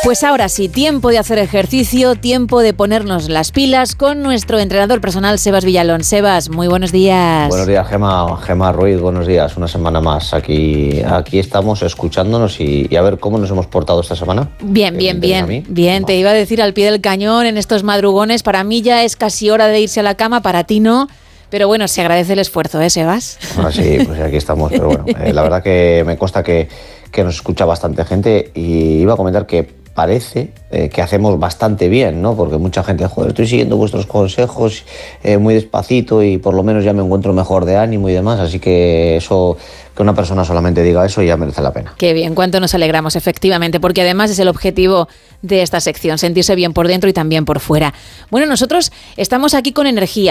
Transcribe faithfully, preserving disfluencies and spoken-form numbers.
Pues ahora sí, tiempo de hacer ejercicio, tiempo de ponernos las pilas con nuestro entrenador personal, Sebas Villalón. Sebas, muy buenos días. Buenos días, Gema, Gema Ruiz, buenos días. Una semana más. Aquí, aquí estamos escuchándonos y, y a ver cómo nos hemos portado esta semana. Bien, bien, bien. Bien, no. Te iba a decir al pie del cañón en estos madrugones. Para mí ya es casi hora de irse a la cama, para ti no. Pero bueno, se agradece el esfuerzo, ¿eh, Sebas? Ah, sí, pues aquí estamos. Pero bueno, eh, la verdad que me consta que, que nos escucha bastante gente y iba a comentar que parece eh, que hacemos bastante bien, ¿no? Porque mucha gente, joder, estoy siguiendo vuestros consejos eh, muy despacito y por lo menos ya me encuentro mejor de ánimo y demás, así que eso, que una persona solamente diga eso ya merece la pena. Qué bien, cuánto nos alegramos, efectivamente, porque además es el objetivo de esta sección, sentirse bien por dentro y también por fuera. Bueno, nosotros estamos aquí con energía.